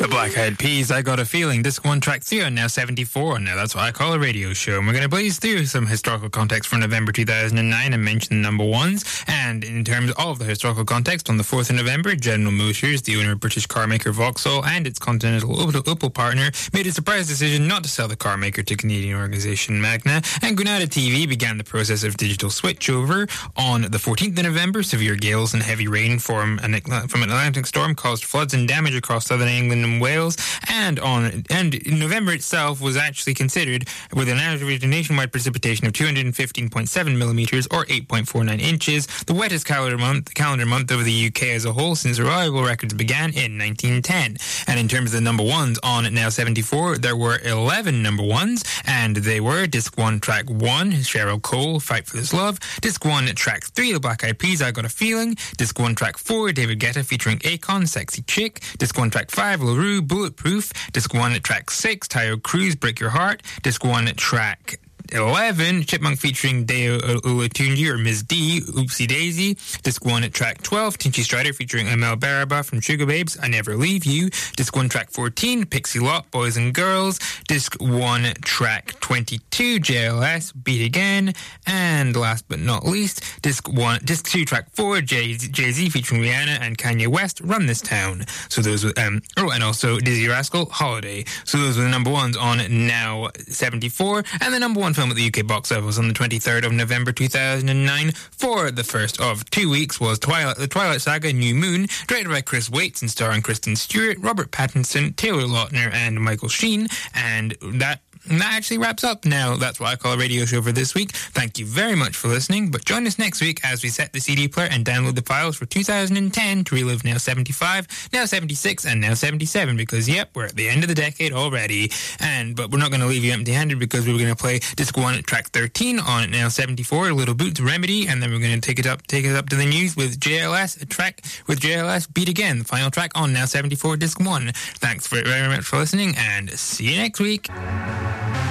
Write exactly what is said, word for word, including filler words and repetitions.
Black Eyed Peas, I Got a Feeling. Disc one, track three on Now seventy-four. Now that's what I call a radio show. And we're going to blaze through some historical context from November two thousand nine and mention the number ones. And in terms of the historical context, on the fourth of November, General Motors, the owner of British car maker Vauxhall and its Continental Opel, Opel partner, made a surprise decision not to sell the car maker to Canadian organisation Magna. And Granada T V began the process of digital switchover. On the fourteenth of November, severe gales and heavy rain from an, from an Atlantic storm caused floods and damage across southern England and Wales. And on and November itself was actually considered with an average nationwide precipitation of two hundred fifteen point seven millimetres or eight point four nine inches, the wettest calendar month calendar month of the U K as a whole since reliable records began in nineteen ten. And in terms of the number ones on Now seventy-four, there were eleven number ones, and they were Disc one, Track one, Cheryl Cole, Fight for This Love; Disc one, Track three, The Black Eyed Peas, I Got a Feeling; Disc one, Track four, David Guetta featuring Akon, Sexy Chick; Disc one, Track five, LaRue, Bulletproof; Disc one, Track six, Tayo Cruz, Break Your Heart; Disc one, Track eleven, Chipmunk featuring Deo Olatunji or Miz D, Oopsie Daisy; Disc one, Track twelve, Tinchy Strider featuring Amel Baraba from Sugar Babes, I Never Leave You; Disc one, Track fourteen, Pixie Lott, Boys and Girls; Disc one, Track twenty-two, J L S, Beat Again; and last but not least, Disc one, Disc two, Track four, Jay- Jay-Z featuring Rihanna and Kanye West, Run This Town. So those were, um, oh, and also Dizzy Rascal, Holiday. So those were the number ones on Now seventy-four, and the number one film at the U K box office on the twenty-third of November two thousand nine for the first of two weeks was Twilight, The Twilight Saga New Moon, directed by Chris Waits and starring Kristen Stewart, Robert Pattinson, Taylor Lautner and Michael Sheen. And that And that actually wraps up Now That's What I Call a Radio Show for this week. Thank you very much for listening, but join us next week as we set the C D player and download the files for two thousand ten to relive Now seventy-five, Now seventy-six, and Now seventy-seven, because, yep, we're at the end of the decade already. And But we're not going to leave you empty-handed, because we're going to play Disc one, Track thirteen on Now seventy-four, Little Boots, Remedy, and then we're going to take it up take it up to the news with J L S, a track with J L S, Beat Again, the final track on Now seventy-four, Disc one. Thanks very, very much for listening, and see you next week.